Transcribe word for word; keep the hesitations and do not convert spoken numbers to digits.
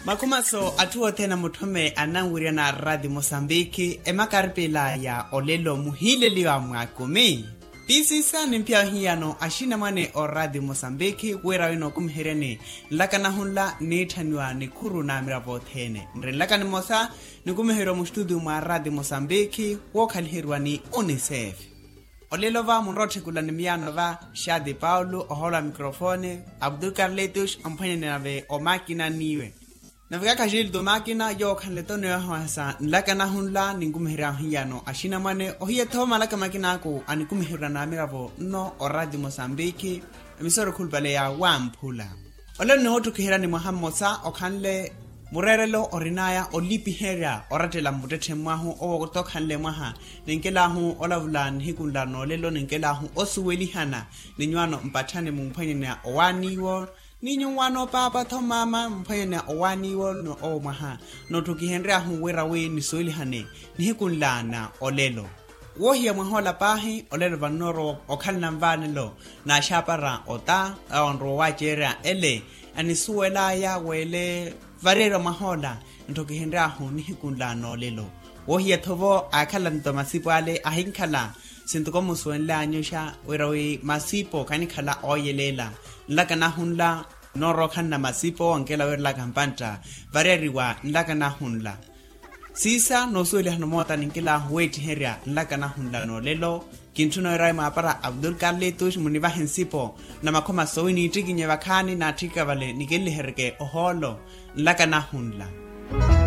Makumaso atuo tena mutume ananguria na Radio Mosambiki emakaripila ya olelo muhile liwa mwakumi. Pisisa nimpia hiyano ashina mwane o Radio Mosambiki wera wino kumherene lakana hunla nithanwa ni kuru na mirabo thene. Nre lakana mosa ni kumhero mustudio mwa Radio Mosambiki wokalhirwa ni UNICEF. Olelo va munroche kula ni miyano va Shadi Paulo ohola mikrofone Abdul Carletush ampanya nave o makina niwe. Navika kajil do makina yo khanleto ne hasa lakana hunla ningumhira hiyano ashina mane ohiya thoma laka makina ko anikumhira na miravo no o Radio Mosambiki emisoro kulbale ya wamphula ole no hotu kihira ni Muhammad sa okhanle murerelo orinaya olipi hera oratela mbutethe mwahu o to khanle mwaha ninkela hu olavulan hikunla no lelo ninkela hu osuwelihana ninywano mpathane mumphanye na owaniwo ninyo wano papa thomama mphayena owaniwo no omaha no tukihendra hu wera we ni soilihane nihikunlana olelo wohiya mwahola pahi olelo vanoro okhalna mvanelo na shapara ota onro wachera ele anisuela ya wele varera mahola ntokihendra hu nihikunlana olelo wohiya thovo akhala ntomasipo ahinkhala sintuko muswenla anyosha werawe masipo kanikhala oyelela lakana hunla noro khanna masipo ankela werla kampanta vareriwa lakana hunla sisa no suele hanomota ninkela hueti heria lakana hunla no lelo kintuno rai mapara Abdul Carletush muniva hensipo na makoma sowini tikinye vakhani na tika vale nikeli herke oholo lakana hunla.